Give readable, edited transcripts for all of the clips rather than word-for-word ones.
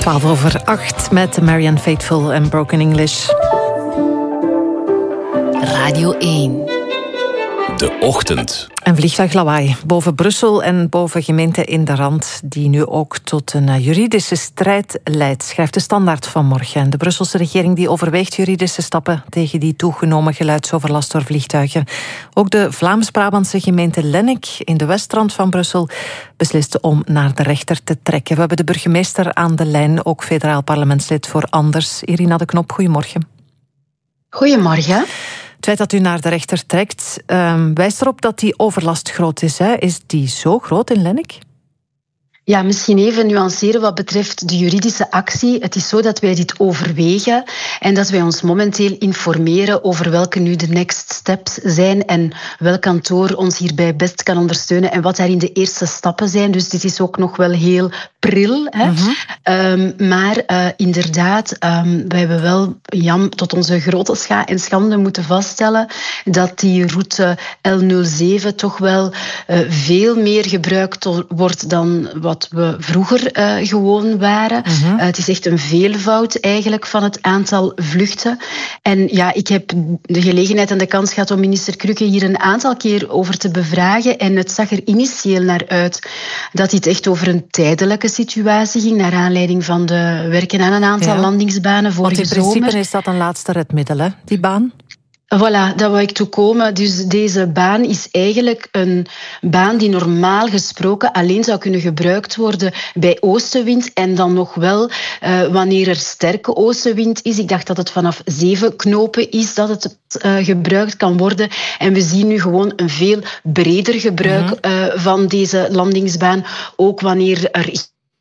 7:12 met Marianne Faithfull en Broken English. Radio 1. De ochtend. Een vliegtuiglawaai boven Brussel en boven gemeenten in de rand, die nu ook tot een juridische strijd leidt, schrijft de Standaard vanmorgen. En de Brusselse regering die overweegt juridische stappen tegen die toegenomen geluidsoverlast door vliegtuigen. Ook de Vlaams-Brabantse gemeente Lennik in de westrand van Brussel besliste om naar de rechter te trekken. We hebben de burgemeester aan de lijn, ook federaal parlementslid voor Anders, Irina de Knop. Goedemorgen. Goedemorgen. Het feit dat u naar de rechter trekt, wijst erop dat die overlast groot is. Hè? Is die zo groot in Lennik? Ja, misschien even nuanceren wat betreft de juridische actie. Het is zo dat wij dit overwegen en dat wij ons momenteel informeren over welke nu de next steps zijn en welk kantoor ons hierbij best kan ondersteunen en wat daarin de eerste stappen zijn. Dus dit is ook nog wel heel pril. Hè? Maar inderdaad, we hebben wel tot onze grote scha en schande moeten vaststellen dat die route L07 toch wel veel meer gebruikt wordt dan wat we vroeger gewoon waren. Het is echt een veelvoud eigenlijk van het aantal vluchten. En ja, ik heb de gelegenheid en de kans gehad om minister Krukke hier een aantal keer over te bevragen. En het zag er initieel naar uit dat dit echt over een tijdelijke situatie ging, naar aanleiding van de werken aan een aantal landingsbanen vorige zomer. Want in principe is dat een laatste redmiddel, hè, die baan? Voilà, daar wou ik toe komen. Dus deze baan is eigenlijk een baan die normaal gesproken alleen zou kunnen gebruikt worden bij oostenwind en dan nog wel wanneer er sterke oostenwind is. Ik dacht dat het vanaf 7 knopen is dat het gebruikt kan worden. En we zien nu gewoon een veel breder gebruik van deze landingsbaan, ook wanneer er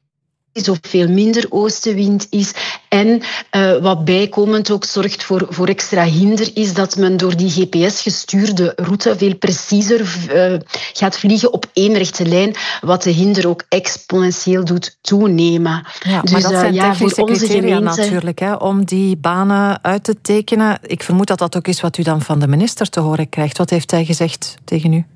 of veel minder oostenwind is. En wat bijkomend ook zorgt voor extra hinder is dat men door die GPS-gestuurde route veel preciezer gaat vliegen op één rechte lijn, wat de hinder ook exponentieel doet toenemen. Ja, dus, maar dat zijn technische voor onze criteria gemeente natuurlijk, hè, om die banen uit te tekenen. Ik vermoed dat dat ook is wat u dan van de minister te horen krijgt. Wat heeft hij gezegd tegen u?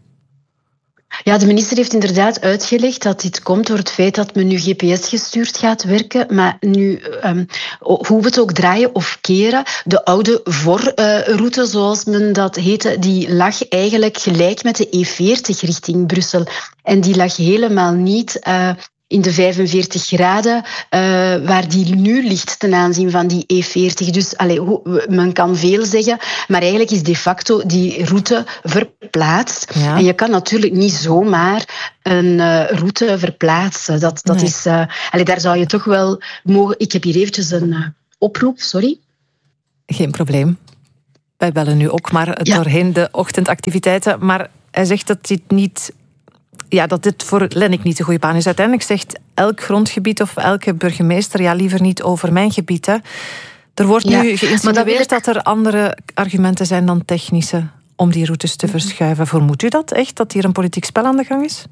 Ja, de minister heeft inderdaad uitgelegd dat dit komt door het feit dat men nu GPS-gestuurd gaat werken. Maar nu, hoe we het ook draaien of keren, de oude voorroute, zoals men dat heette, die lag eigenlijk gelijk met de E40 richting Brussel. En die lag helemaal niet in de 45 graden waar die nu ligt ten aanzien van die E40. Dus men kan veel zeggen, maar eigenlijk is de facto die route verplaatst. Ja. En je kan natuurlijk niet zomaar een route verplaatsen. Dat is, daar zou je toch wel mogen. Ik heb hier eventjes een oproep, sorry. Geen probleem. Wij bellen nu ook maar doorheen de ochtendactiviteiten. Maar hij zegt dat dit niet... Ja, dat dit voor Lennik niet de goede baan is. Uiteindelijk zegt elk grondgebied of elke burgemeester, liever niet over mijn gebied. Hè. Er wordt nu geïnsinueerd dat er andere argumenten zijn dan technische om die routes te verschuiven. Vermoedt u dat echt, dat hier een politiek spel aan de gang is?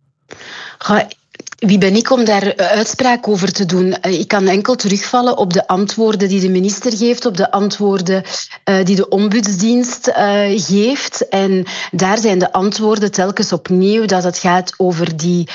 Wie ben ik om daar uitspraak over te doen? Ik kan enkel terugvallen op de antwoorden die de minister geeft, op de antwoorden die de ombudsdienst geeft. En daar zijn de antwoorden telkens opnieuw dat het gaat over die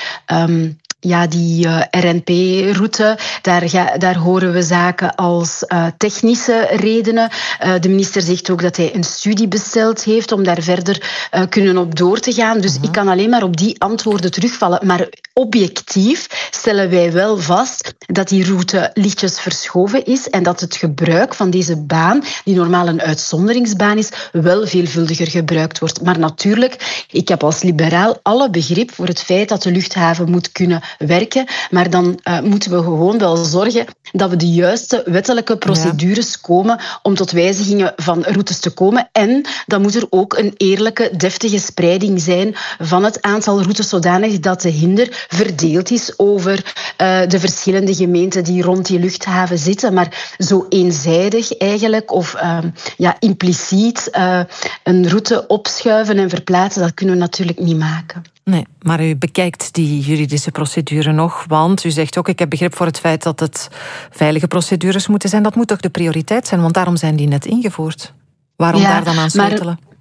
RNP-route. Daar horen we zaken als technische redenen. De minister zegt ook dat hij een studie besteld heeft om daar verder kunnen op door te gaan. Dus ik kan alleen maar op die antwoorden terugvallen. Maar objectief stellen wij wel vast dat die route lichtjes verschoven is en dat het gebruik van deze baan, die normaal een uitzonderingsbaan is, wel veelvuldiger gebruikt wordt. Maar natuurlijk, ik heb als liberaal alle begrip voor het feit dat de luchthaven moet kunnen werken, maar dan moeten we gewoon wel zorgen dat we de juiste wettelijke procedures komen om tot wijzigingen van routes te komen. En dan moet er ook een eerlijke, deftige spreiding zijn van het aantal routes zodanig dat de hinder verdeeld is over de verschillende gemeenten die rond die luchthaven zitten. Maar zo eenzijdig eigenlijk of impliciet een route opschuiven en verplaatsen, dat kunnen we natuurlijk niet maken. Nee, maar u bekijkt die juridische procedure nog, want u zegt ook, ik heb begrip voor het feit dat het veilige procedures moeten zijn. Dat moet toch de prioriteit zijn, want daarom zijn die net ingevoerd. Waarom daar dan aan sleutelen?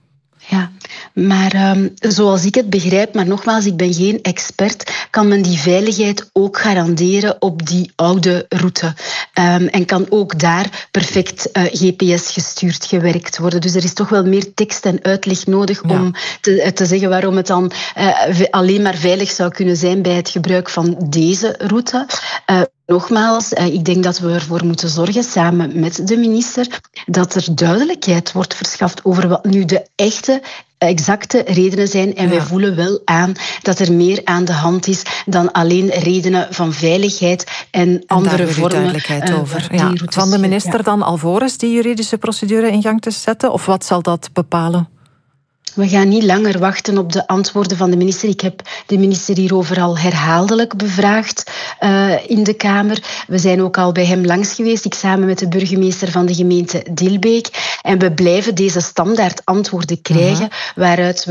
Ja, maar zoals ik het begrijp, maar nogmaals, ik ben geen expert, kan men die veiligheid ook garanderen op die oude route. En kan ook daar perfect GPS gestuurd gewerkt worden. Dus er is toch wel meer tekst en uitleg nodig om te zeggen waarom het dan alleen maar veilig zou kunnen zijn bij het gebruik van deze route. Nogmaals, ik denk dat we ervoor moeten zorgen, samen met de minister, dat er duidelijkheid wordt verschaft over wat nu de exacte redenen zijn. En wij voelen wel aan dat er meer aan de hand is dan alleen redenen van veiligheid en andere vormen. Duidelijkheid over. Van de minister dan alvorens die juridische procedure in gang te zetten? Of wat zal dat bepalen? We gaan niet langer wachten op de antwoorden van de minister. Ik heb de minister hierover al herhaaldelijk bevraagd in de Kamer. We zijn ook al bij hem langs geweest, ik samen met de burgemeester van de gemeente Dilbeek. En we blijven deze standaard antwoorden krijgen, waaruit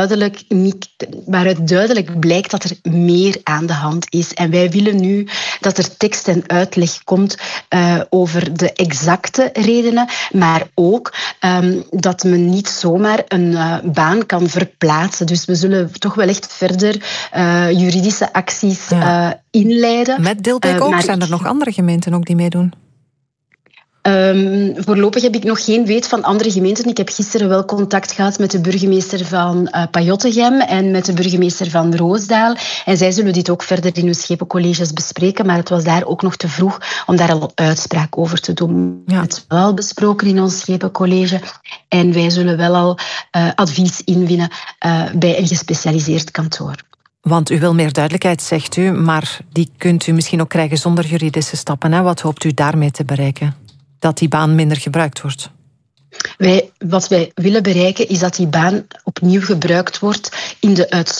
duidelijk blijkt dat er meer aan de hand is. En wij willen nu dat er tekst en uitleg komt over de exacte redenen, maar ook dat men niet zomaar een baan kan verplaatsen. Dus we zullen toch wel echt verder juridische acties inleiden. Met Dilbeek ook? Zijn er nog andere gemeenten ook die meedoen? Voorlopig heb ik nog geen weet van andere gemeenten. Ik heb gisteren wel contact gehad met de burgemeester van Pajottegem en met de burgemeester van Roosdaal. En zij zullen dit ook verder in hun schepencolleges bespreken, maar het was daar ook nog te vroeg om daar al uitspraak over te doen. Het is wel al besproken in ons schepencollege en wij zullen wel al advies inwinnen bij een gespecialiseerd kantoor. Want u wil meer duidelijkheid, zegt u, maar die kunt u misschien ook krijgen zonder juridische stappen. Hè? Wat hoopt u daarmee te bereiken? Dat die baan minder gebruikt wordt? Wat wij willen bereiken is dat die baan opnieuw gebruikt wordt in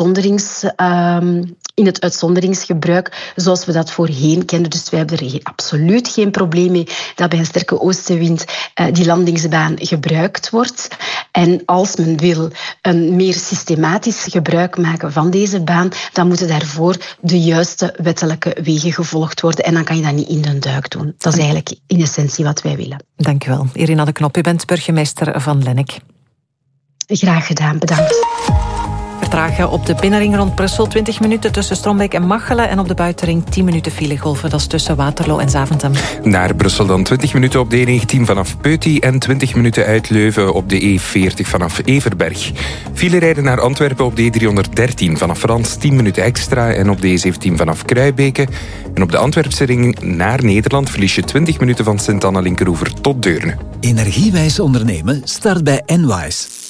het uitzonderingsgebruik zoals we dat voorheen kenden. Dus wij hebben er absoluut geen probleem mee dat bij een sterke oostenwind die landingsbaan gebruikt wordt. En als men wil een meer systematisch gebruik maken van deze baan, dan moeten daarvoor de juiste wettelijke wegen gevolgd worden. En dan kan je dat niet in de duik doen. Dat is eigenlijk in essentie wat wij willen. Dank u wel. Irina de Knop, u bent burgemeester van Lennec. Graag gedaan, bedankt. Vertragen op de binnenring rond Brussel 20 minuten tussen Strombeek en Machelen en op de buitenring 10 minuten filegolven. Dat is tussen Waterloo en Zaventem. Naar Brussel dan 20 minuten op de E19 vanaf Peuty en 20 minuten uit Leuven op de E40 vanaf Everberg. File rijden naar Antwerpen op de E313 vanaf Frans 10 minuten extra en op de E17 vanaf Kruibeke. En op de Antwerpse ring naar Nederland verlies je 20 minuten van Sint-Anna-Linkeroever tot Deurne. Energiewijs ondernemen start bij Enwise.